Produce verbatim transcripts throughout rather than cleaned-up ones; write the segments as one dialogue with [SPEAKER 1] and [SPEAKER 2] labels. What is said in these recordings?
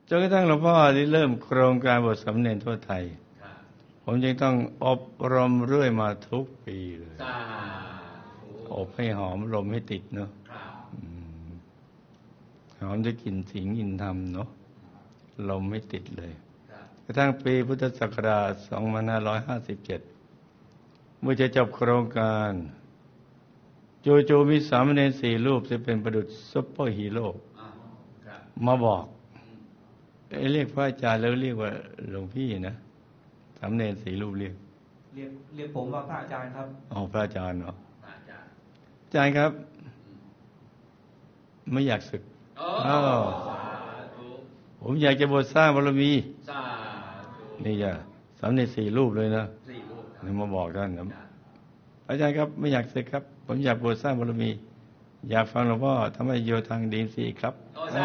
[SPEAKER 1] จนกระทั่งหลวงพ่อได้เริ่มโครงการบวชสามเณรทั่วไทยผมจึงต้องอบรมเรื่อยมาทุกปีเลยอบให้หอมลมให้ติดเนาะหอมจะกลิ่นสิงกลิ่นธรรมเนาะลมไม่ติดเลยกระทั่งปีพุทธศักราชสองพันห้าร้อยห้าสิบเจ็ดเมื่อจะจบโครงการจู่ๆมีสามเณรสี่รูปจะเป็นประดุจซุปเปอร์ฮีโร่มาบอกเรียกพระอาจารย์แล้วเรียกว่าหลวงพี่นะสามเณรสี่รูปเรียก
[SPEAKER 2] เรียกเรียกผมว่าพระอาจารย์ครับ
[SPEAKER 1] อ๋อพระอาจารย์เนาะอาจารย์ครับไม่อยากศึกอ๋อผมอยากจะบวชสร้างบารมีนี่จะสามเณรสี่รูปเลยนะนี่มาบอกท่านนะอาจารย์ครับไม่อยากศึกครับผมอยากบวชสร้างบารมีอยากฟังหลวงพ่อทำให้โยทางดีมซีครับ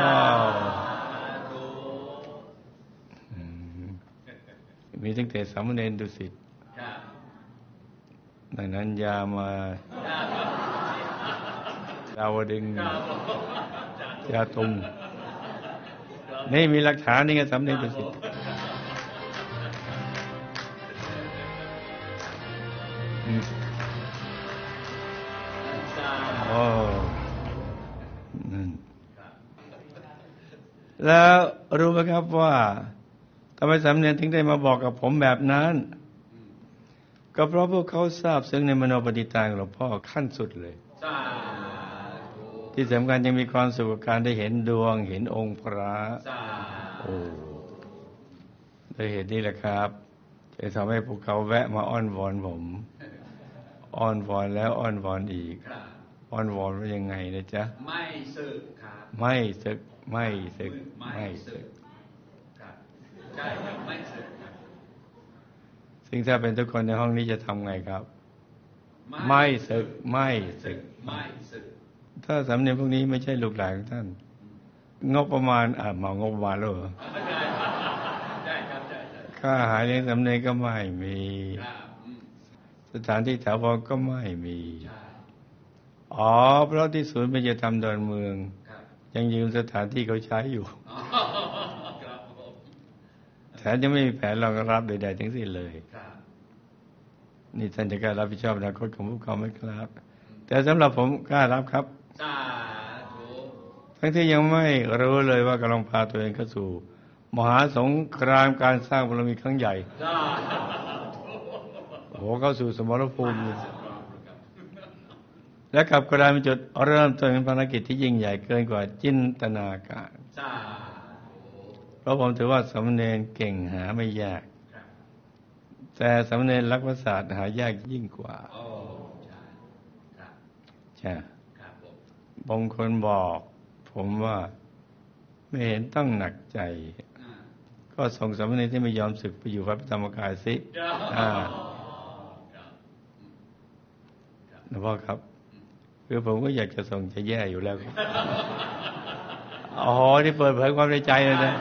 [SPEAKER 1] มีตั้งแต่สามเณรดุสิตดังนั้นยามาดาวดึงยาตุงนี่มีหลักฐานนี่ไงสามเณรดุสิตโอ้แล้วรู้ไหมครับว่าทำไมสามเณรถึงได้มาบอกกับผมแบบนั้นก็เพราะพวกเขาทราบซึ้งในมโนปณิธานของหลวงพ่อขั้นสุดเลยที่สำคัญยังมีความสุขกับการได้เห็นดวงเห็นองค์พระโอ้ได้เห็นนี่แหละครับจะทำให้พวกเขาแวะมาอ้อนวอนผมอ้อนวอนแล้วอ้อนวอนอีกอ้อนวอนว่ายังไงนะจ๊ะ
[SPEAKER 3] ไม่สึกครับ
[SPEAKER 1] ไม่สึกไม่สึกไม่สึก
[SPEAKER 3] ใช่ครับไม่สึก
[SPEAKER 1] ซึ่งถ้าเป็นทุกคนในห้องนี้จะทำไงครับไม่สึกไม่สึก
[SPEAKER 3] ไม่สึก
[SPEAKER 1] ถ้าสำเนียงพวกนี้ไม่ใช่ลูกหลานของท่านงบประมาณอ่ะมางบประมาณแล้วเหรอค่าหาเลี้ยงสำเนียงก็ไม่มีสถานที่ถาวรก็ไม่มีอ๋อเพราะที่ศูนย์ปัญญาธรรมดอนเมืองยังยืมสถานที่เขาใช้อยู่แถมยังไม่มีแผนรองรับใดๆทั้งสิ้นเลยนี่ท่านจะกล้ารับผิดชอบอนาคตของพวกเขาไหมครับแต่สำหรับผมกล้ารับครับทั้งที่ยังไม่รู้เลยว่ากำลังพาตัวเองเข้าสู่มหาสงครามการสร้างบารมีครั้งใหญ่โอ้โหเข้าสู่สมรภูมิและกับกระดานเป็นจุดเริ่มต้นเป็นภารกิจที่ยิ่งใหญ่เกินกว่าจินตนาการเพราะผมถือว่าสามเณรเก่งหาไม่ยากแต่สามเณรรักษาศาสตร์หายากยิ่งกว่าใช่บางคนบอกผมว่าไม่เห็นต้องหนักใจก็ส่งสามเณรที่ไม่ยอมศึกไปอยู่วัดพระธรรมกายสิหลวงพ่อครับคือผมก็อยากจะส่งจะแย่อยู่แล้วอ๋อที่เปิดเผยความในใจเลยนะ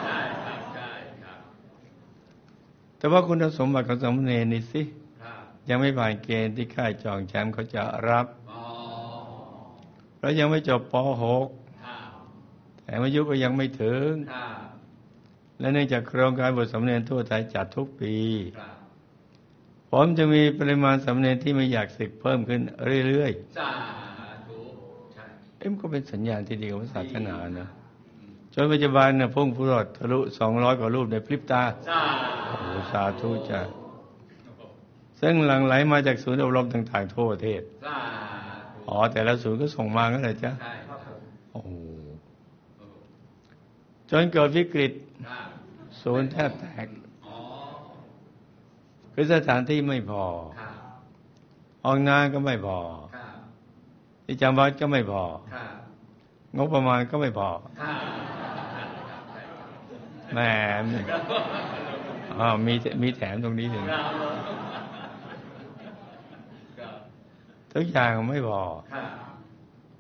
[SPEAKER 1] แต่ว่าคุณสมบัติของสามเณรนี่สิยังไม่ผ่านเกณฑ์ที่ค่ายจองแชมป์เขาจะรับแล้วยังไม่จบป หก แต่อายุก็ยังไม่ถึงและเนื่องจากโครงการบวชสามเณรทั่วไทยจัดทุกปีผมจะมีปริมาณสามเณรที่ไม่อยากศึกเพิ่มขึ้นเรื่อยๆเอ็มก็เป็นสัญญาณที่ดีของศาสนานะจนปัจจุบันเนี่ยพุ่งพุทธทะลุสองร้อยกว่ารูปในพริบตาโอ้สาธุจ้ะซึ่งหลั่งไหลมาจากศูนย์อบรมต่างๆทั่วประเทศอ๋อแต่ละศูนย์ก็ส่งมากันเลยจ้ะโอ้จนเกิดวิกฤตศูนย์แทบแตกคือสถานที่ไม่พอห้องน้ำก็ไม่พอที่จำวัดก็ไม่พองบประมาณก็ไม่พอแหมอ๋อมีมีแถมตรงนี้ถึงทุกอย่างไม่พอ